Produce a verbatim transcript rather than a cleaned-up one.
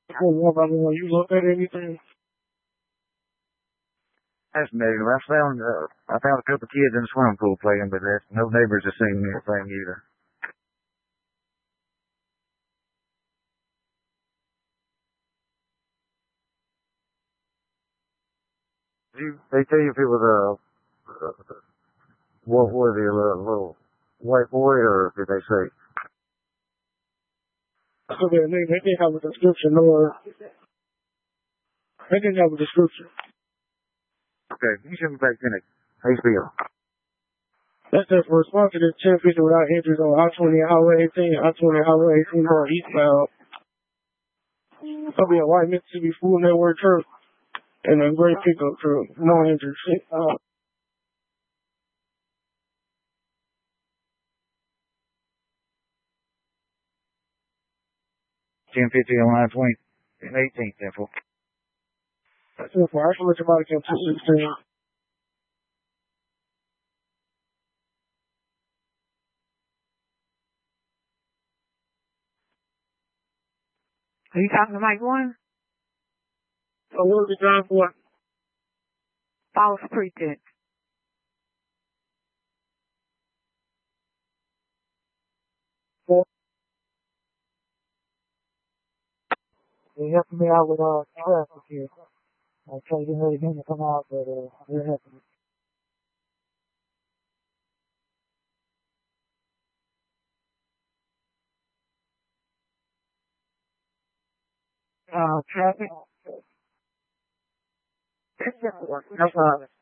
For one, I mean, when you look at anything, That's negative. I found uh, I found a couple of kids in the swimming pool playing, but that's, no neighbors have seen anything either. Did you, they tell you if it was a uh, what was it, a little, little white boy, or did they say? so they, they, they didn't have a description, or they didn't have a description. Okay, you send me back in it. H B O. That's just response to this ten fifty without entries on I twenty Highway eighteen, I twenty Highway eighteen going eastbound. There'll be a white Mississippi full network truck and a gray pickup truck, no entries. Uh, ten fifty on line twenty and eighteen, simple. that's it for actual somebody can two sixteen. Are you talking to Mike One? So what was the drive for? False pretense. For They're helping me out with uh traffic here. I tried to get ready to come out, but uh, they're helping me. Uh, traffic? No problem.